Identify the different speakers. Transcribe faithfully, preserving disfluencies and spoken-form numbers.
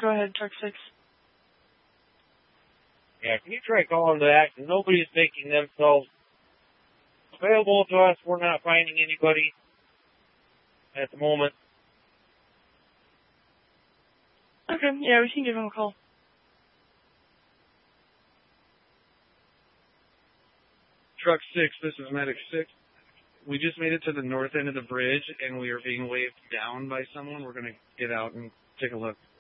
Speaker 1: Go ahead, truck six.
Speaker 2: Yeah, can you try calling that? Nobody is making themselves available to us. We're not finding anybody at the moment.
Speaker 1: Okay, yeah, we can give him a call.
Speaker 3: Truck six, this is Medic six. We just made it to the north end of the bridge, and we are being waved down by someone. We're going to get out and take a look.